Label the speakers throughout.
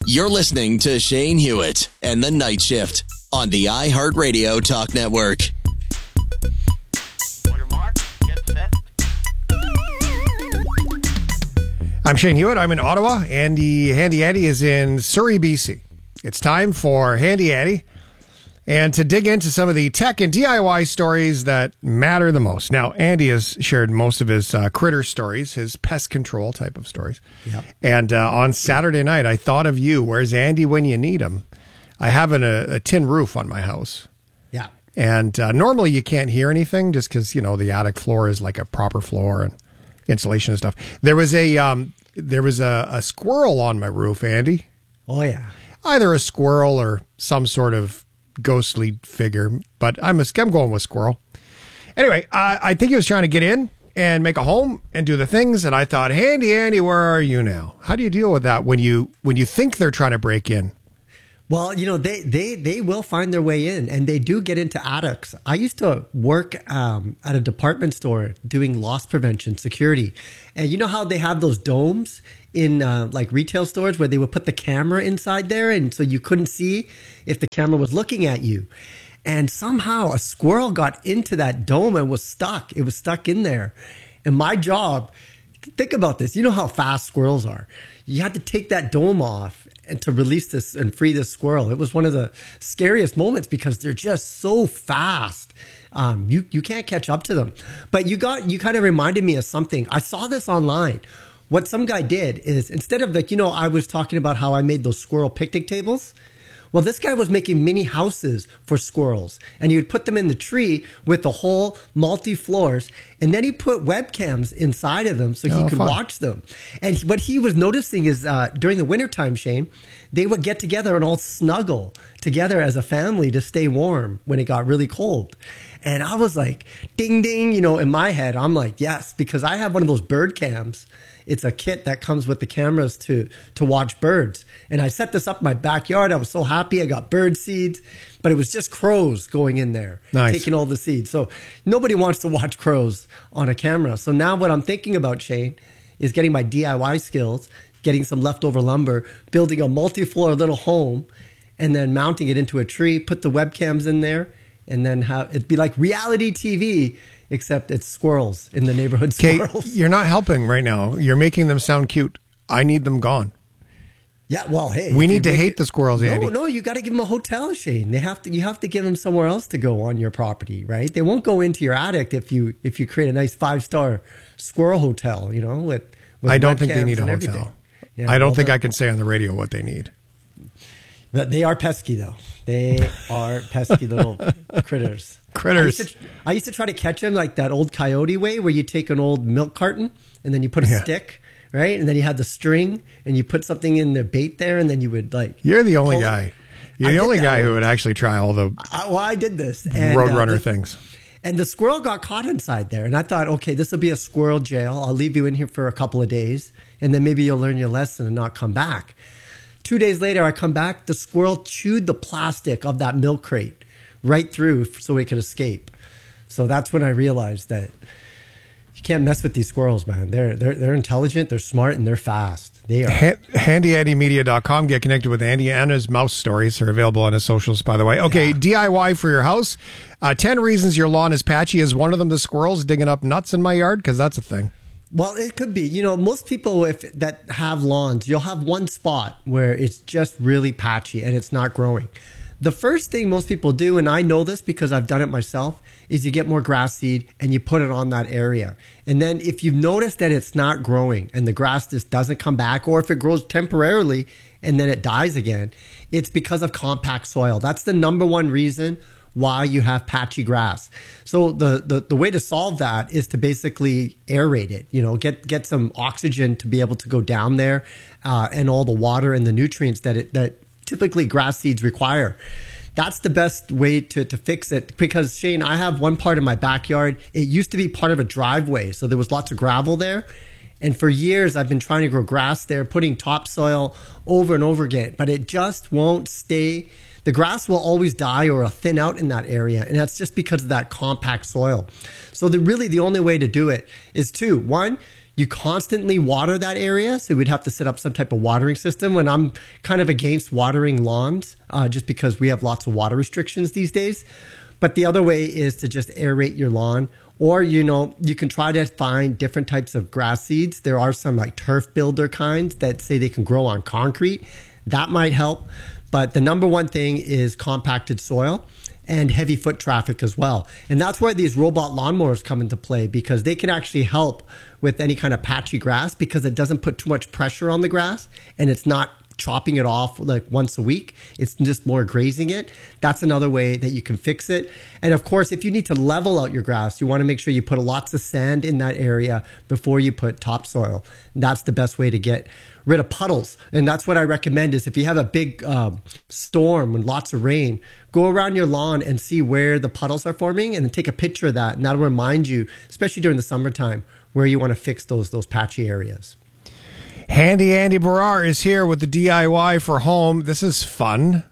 Speaker 1: You're listening to Shane Hewitt and the Night Shift on the iHeartRadio Talk Network.
Speaker 2: I'm Shane Hewitt. I'm in Ottawa. Handy Andy is in Surrey, BC. It's time for Handy Andy and to dig into some of the tech and DIY stories that matter the most. Now, Andy has shared most of his critter stories, his pest control type of stories.
Speaker 3: Yep.
Speaker 2: And on Saturday night, I thought of you. Where's Andy when you need him? I have a tin roof on my house.
Speaker 3: Yeah.
Speaker 2: And normally you can't hear anything just because, the attic floor is like a proper floor and insulation and stuff. There was a squirrel on my roof, Andy.
Speaker 3: Oh, yeah.
Speaker 2: Either a squirrel or some sort of ghostly figure, but I'm going with squirrel. Anyway, I think he was trying to get in and make a home and do the things, and I thought, Handy Andy, where are you now? How do you deal with that when you think they're trying to break in?
Speaker 3: Well, they will find their way in, and they do get into attics. I used to work at a department store doing loss prevention security. And you know how they have those domes in like retail stores where they would put the camera inside there, and so you couldn't see if the camera was looking at you. And somehow a squirrel got into that dome and was stuck. It was stuck in there. And my job, think about this. You know how fast squirrels are. You had to take that dome off and to release this and free this squirrel. It was one of the scariest moments because they're just so fast. You can't catch up to them. But you kind of reminded me of something. I saw this online. What some guy did is instead of I was talking about how I made those squirrel picnic tables. Well, this guy was making mini houses for squirrels, and he would put them in the tree with the whole multi-floors, and then he put webcams inside of them so he could watch them. And what he was noticing is during the wintertime, Shane, they would get together and all snuggle together as a family to stay warm when it got really cold. And I was like, ding, ding, in my head, I'm like, yes, because I have one of those bird cams. It's a kit that comes with the cameras to watch birds. And I set this up in my backyard. I was so happy. I got bird seeds, but it was just crows going in there, taking all the seeds. So nobody wants to watch crows on a camera. So now what I'm thinking about, Shane, is getting my DIY skills, getting some leftover lumber, building a multi-floor little home, and then mounting it into a tree, put the webcams in there, and then have it be like reality TV, except it's squirrels in the neighborhood. Squirrels.
Speaker 2: You're not helping right now. You're making them sound cute. I need them gone.
Speaker 3: Yeah, well, hey.
Speaker 2: We need to hate the squirrels, Andy.
Speaker 3: No, you got to give them a hotel, Shane. You have to give them somewhere else to go on your property, right? They won't go into your attic if you create a nice 5-star squirrel hotel, with
Speaker 2: I don't think they need a hotel.
Speaker 3: Yeah,
Speaker 2: I don't think I can say on the radio what they need.
Speaker 3: But they are pesky, though. They are pesky little critters. I used to try to catch them like that old coyote way where you take an old milk carton and then you put a stick, right? And then you had the string and you put something in the bait there and then you would
Speaker 2: You're the only guy. You're the only guy who would actually try all the
Speaker 3: I did this.
Speaker 2: Roadrunner things.
Speaker 3: And the squirrel got caught inside there. And I thought, okay, this will be a squirrel jail. I'll leave you in here for a couple of days and then maybe you'll learn your lesson and not come back. 2 days later, I come back. The squirrel chewed the plastic of that milk crate right through so it could escape. So that's when I realized that you can't mess with these squirrels, man. They're intelligent, they're smart, and they're fast. They are.
Speaker 2: HandyAndyMedia.com. Get connected with Andy and his mouse stories. Are available on his socials, by the way. Okay, DIY for your house. 10 reasons your lawn is patchy. Is one of them the squirrels digging up nuts in my yard? Because that's a thing.
Speaker 3: Well, it could be. Most people that have lawns, you'll have one spot where it's just really patchy and it's not growing. The first thing most people do, and I know this because I've done it myself, is you get more grass seed and you put it on that area. And then if you've noticed that it's not growing and the grass just doesn't come back, or if it grows temporarily and then it dies again, it's because of compact soil. That's the number one reason why you have patchy grass. So the way to solve that is to basically aerate it, get some oxygen to be able to go down there, and all the water and the nutrients that typically grass seeds require. That's the best way to fix it, because Shane, I have one part of my backyard. It used to be part of a driveway, so there was lots of gravel there. And for years, I've been trying to grow grass there, putting topsoil over and over again, but it just won't stay. The grass will always die or thin out in that area, and that's just because of that compact soil. So the only way to do it is two. One, you constantly water that area. So we'd have to set up some type of watering system. When I'm kind of against watering lawns, just because we have lots of water restrictions these days. But the other way is to just aerate your lawn. Or, you can try to find different types of grass seeds. There are some like turf builder kinds that say they can grow on concrete. That might help. But the number one thing is compacted soil and heavy foot traffic as well. And that's where these robot lawnmowers come into play, because they can actually help with any kind of patchy grass, because it doesn't put too much pressure on the grass and it's not chopping it off like once a week. It's just more grazing it. That's another way that you can fix it. And of course, if you need to level out your grass, you want to make sure you put lots of sand in that area before you put topsoil. That's the best way to get rid of puddles. And that's what I recommend is if you have a big storm and lots of rain, go around your lawn and see where the puddles are forming and then take a picture of that. And that'll remind you, especially during the summertime, where you want to fix those patchy areas.
Speaker 2: Handy Andy Barrar is here with the DIY for home. This is fun.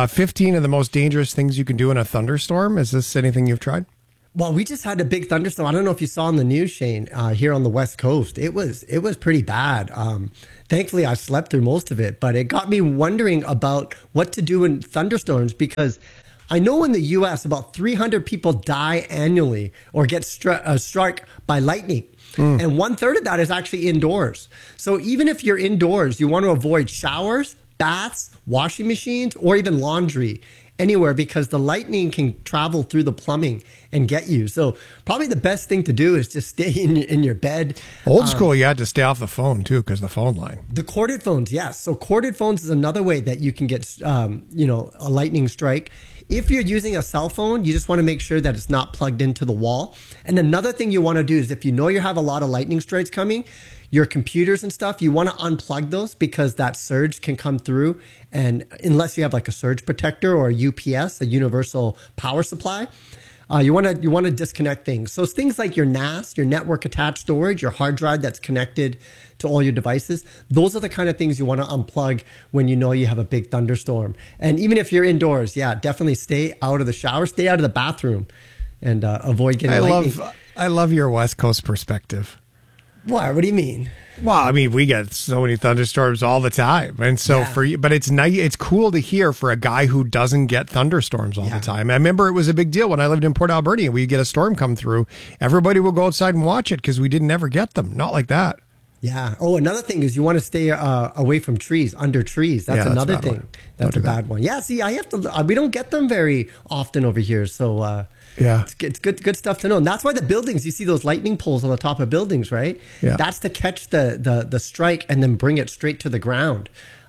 Speaker 2: 15 of the most dangerous things you can do in a thunderstorm. Is this anything you've tried?
Speaker 3: Well, we just had a big thunderstorm. I don't know if you saw on the news, Shane, here on the West Coast. It was pretty bad. Thankfully, I slept through most of it, but it got me wondering about what to do in thunderstorms, because I know in the U.S. about 300 people die annually or get struck by lightning. And 1/3 of that is actually indoors. So even if you're indoors, you want to avoid showers, baths, washing machines, or even laundry anywhere, because the lightning can travel through the plumbing and get you. So probably the best thing to do is just stay in your bed.
Speaker 2: Old school, you had to stay off the phone too, because the phone line.
Speaker 3: The corded phones, yes. So corded phones is another way that you can get, a lightning strike. If you're using a cell phone, you just want to make sure that it's not plugged into the wall. And another thing you want to do is, if you know you have a lot of lightning strikes coming, your computers and stuff, you want to unplug those, because that surge can come through. And unless you have like a surge protector or a UPS, a universal power supply, you want to disconnect things. So it's things like your NAS, your network attached storage, your hard drive that's connected to all your devices. Those are the kind of things you want to unplug when you know you have a big thunderstorm. And even if you're indoors, definitely stay out of the shower, stay out of the bathroom, and avoid getting lightning.
Speaker 2: I love your West Coast perspective.
Speaker 3: Why? What do you mean?
Speaker 2: Well, I mean, we get so many thunderstorms all the time. And so for you, but it's nice. It's cool to hear for a guy who doesn't get thunderstorms all the time. I remember it was a big deal when I lived in Port Alberta and we'd get a storm come through. Everybody would go outside and watch it because we didn't ever get them. Not like that.
Speaker 3: Yeah. Oh, another thing is you want to stay away from trees, under trees. That's another thing. That's a bad one. Yeah. See, I have to. We don't get them very often over here, so it's good stuff to know. And that's why the buildings, you see those lightning poles on the top of buildings, right? Yeah. That's to catch the strike and then bring it straight to the ground.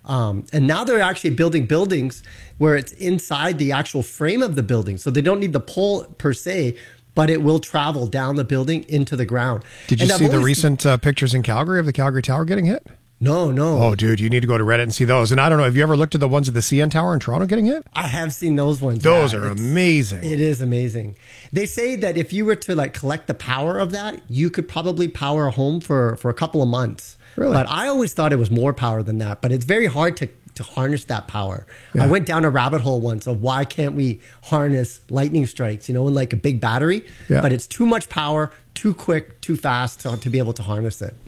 Speaker 3: And now they're actually building buildings where it's inside the actual frame of the building, so they don't need the pole per se, but it will travel down the building into the ground.
Speaker 2: Did you see the recent pictures in Calgary of the Calgary Tower getting hit?
Speaker 3: No.
Speaker 2: Oh, dude, you need to go to Reddit and see those. And I don't know, have you ever looked at the ones at the CN Tower in Toronto getting hit?
Speaker 3: I have seen those ones.
Speaker 2: Those are amazing.
Speaker 3: It is amazing. They say that if you were to collect the power of that, you could probably power a home for a couple of months. Really? But I always thought it was more power than that. But it's very hard to harness that power. Yeah. I went down a rabbit hole once of why can't we harness lightning strikes, in like a big battery, but it's too much power, too quick, too fast to be able to harness it.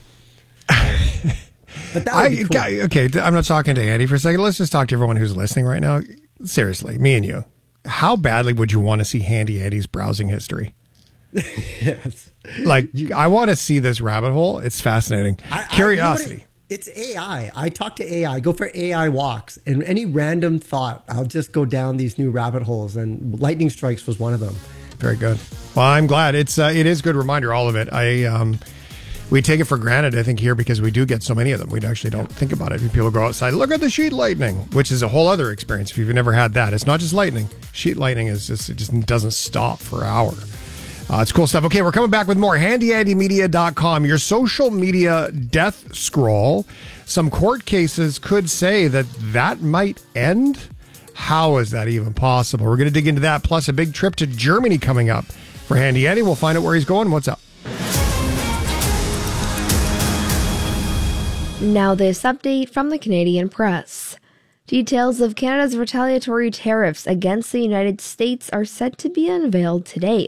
Speaker 3: But that would be cool.
Speaker 2: Okay, I'm not talking to Andy for a second. Let's just talk to everyone who's listening right now. Seriously, me and you. How badly would you want to see Handy Andy's browsing history?
Speaker 3: Yes.
Speaker 2: I want to see this rabbit hole. It's fascinating. Curiosity.
Speaker 3: It's AI. I talk to AI. I go for AI walks, and any random thought, I'll just go down these new rabbit holes. And lightning strikes was one of them.
Speaker 2: Very good. Well, I'm glad. It is a good reminder. All of it. We take it for granted, I think, here because we do get so many of them. We actually don't think about it. People go outside, look at the sheet lightning, which is a whole other experience. If you've never had that, it's not just lightning. Sheet lightning it just doesn't stop for an hour. It's cool stuff. Okay, we're coming back with more. HandyAndyMedia.com, your social media death scroll. Some court cases could say that might end. How is that even possible? We're going to dig into that, plus a big trip to Germany coming up for Handy Andy. We'll find out where he's going. What's up?
Speaker 4: Now this update from the Canadian Press. Details of Canada's retaliatory tariffs against the United States are set to be unveiled today.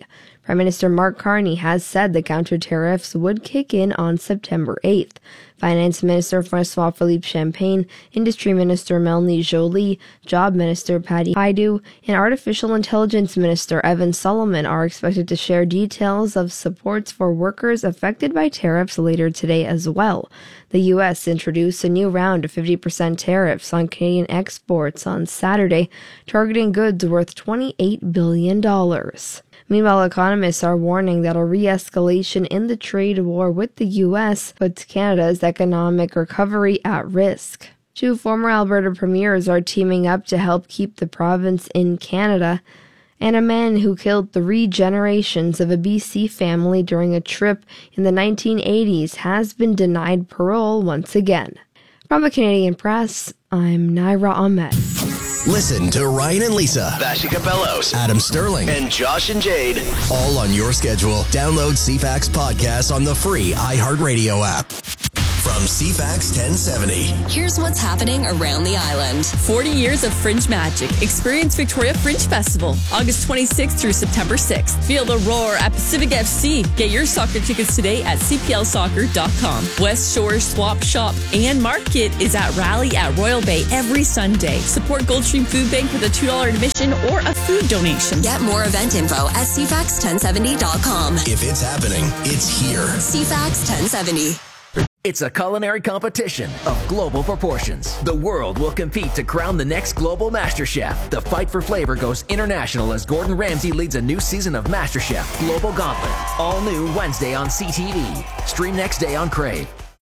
Speaker 4: Prime Minister Mark Carney has said the counter tariffs would kick in on September 8th. Finance Minister François-Philippe Champagne, Industry Minister Melanie Joly, Job Minister Patty Hajdu, and Artificial Intelligence Minister Evan Solomon are expected to share details of supports for workers affected by tariffs later today as well. The U.S. introduced a new round of 50% tariffs on Canadian exports on Saturday, targeting goods worth $28 billion. Meanwhile, economists are warning that a re-escalation in the trade war with the U.S. puts Canada's economic recovery at risk. 2 former Alberta premiers are teaming up to help keep the province in Canada, and a man who killed 3 generations of a BC family during a trip in the 1980s has been denied parole once again. From the Canadian Press, I'm Naira Ahmed.
Speaker 1: Listen to Ryan and Lisa,
Speaker 5: Basha Cabellos,
Speaker 1: Adam Sterling,
Speaker 5: and Josh and Jade.
Speaker 1: all on your schedule. Download CFAX podcast on the free iHeartRadio app. From CFAX 1070.
Speaker 6: Here's what's happening around the island.
Speaker 7: 40 years of Fringe magic. Experience Victoria Fringe Festival, August 26th through September 6th. Feel the roar at Pacific FC. Get your soccer tickets today at cplsoccer.com. West Shore Swap Shop and Market is at Rally at Royal Bay every Sunday. Support Goldstream Food Bank with a $2 admission or a food donation.
Speaker 6: Get more event info at cfax1070.com.
Speaker 1: If it's happening, it's here.
Speaker 6: CFAX 1070.
Speaker 8: It's a culinary competition of global proportions. The world will compete to crown the next global MasterChef. The fight for flavor goes international as Gordon Ramsay leads a new season of MasterChef Global Gauntlet. All new Wednesday on CTV. Stream next day on Crave.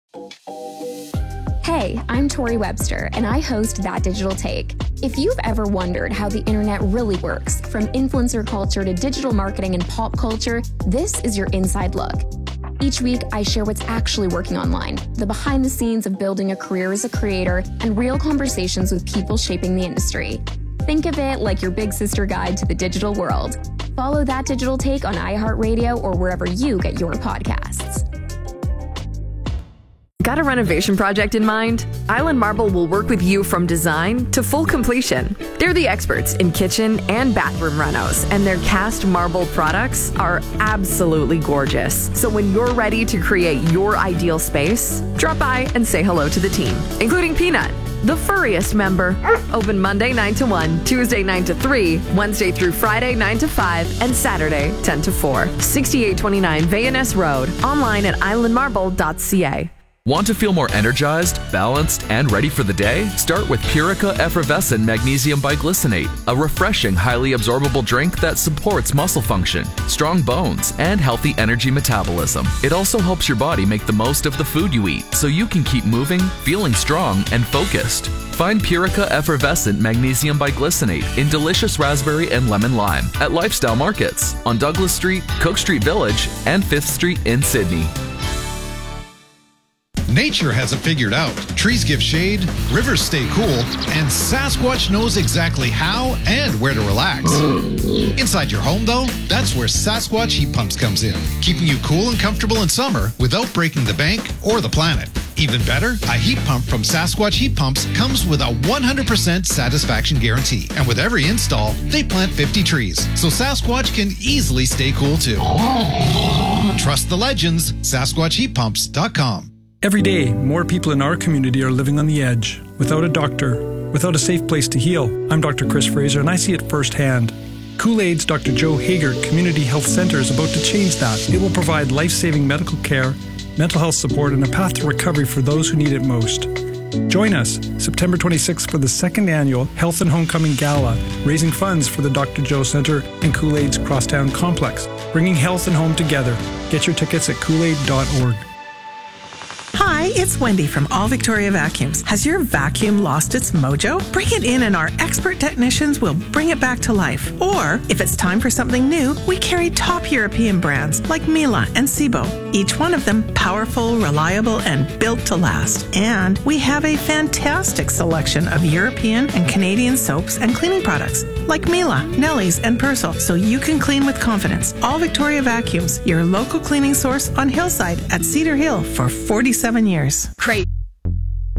Speaker 9: Hey, I'm Tori Webster, and I host That Digital Take. If you've ever wondered how the internet really works, from influencer culture to digital marketing and pop culture, this is your inside look. Each week, I share what's actually working online, the behind the scenes of building a career as a creator, and real conversations with people shaping the industry. Think of it like your big sister guide to the digital world. Follow That Digital Take on iHeartRadio or wherever you get your podcasts.
Speaker 10: Got a renovation project in mind? Island Marble will work with you from design to full completion. They're the experts in kitchen and bathroom renos, and their cast marble products are absolutely gorgeous. So when you're ready to create your ideal space, drop by and say hello to the team, including Peanut, the furriest member. Open Monday 9 to 1, Tuesday 9 to 3, Wednesday through Friday 9 to 5, and Saturday 10 to 4. 6829 Vayaness Road. Online at islandmarble.ca.
Speaker 11: Want to feel more energized, balanced, and ready for the day? Start with Purica Effervescent Magnesium Biglycinate, a refreshing, highly absorbable drink that supports muscle function, strong bones, and healthy energy metabolism. It also helps your body make the most of the food you eat, so you can keep moving, feeling strong, and focused. Find Purica Effervescent Magnesium Biglycinate in delicious raspberry and lemon lime at Lifestyle Markets on Douglas Street, Cook Street Village, and 5th Street in Sydney.
Speaker 12: Nature has it figured out. Trees give shade, rivers stay cool, and Sasquatch knows exactly how and where to relax. Inside your home, though, that's where Sasquatch Heat Pumps comes in, keeping you cool and comfortable in summer without breaking the bank or the planet. Even better, a heat pump from Sasquatch Heat Pumps comes with a 100% satisfaction guarantee. And with every install, they plant 50 trees, so Sasquatch can easily stay cool too. Trust the legends, SasquatchHeatPumps.com.
Speaker 13: Every day, more people in our community are living on the edge, without a doctor, without a safe place to heal. I'm Dr. Chris Fraser, and I see it firsthand. Kool-Aid's Dr. Joe Hager Community Health Center is about to change that. It will provide life-saving medical care, mental health support, and a path to recovery for those who need it most. Join us September 26th for the second annual Health and Homecoming Gala, raising funds for the Dr. Joe Center and Kool-Aid's Crosstown Complex, bringing health and home together. Get your tickets at koolaid.org.
Speaker 14: Hi, it's Wendy from All Victoria Vacuums. Has your vacuum lost its mojo? Bring it in and our expert technicians will bring it back to life. Or, if it's time for something new, we carry top European brands like Miele and Sebo. Each one of them powerful, reliable, and built to last. And we have a fantastic selection of European and Canadian soaps and cleaning products like Miele, Nelly's, and Persil, so you can clean with confidence. All Victoria Vacuums, your local cleaning source on Hillside at Cedar Hill for 47 years.
Speaker 15: Crave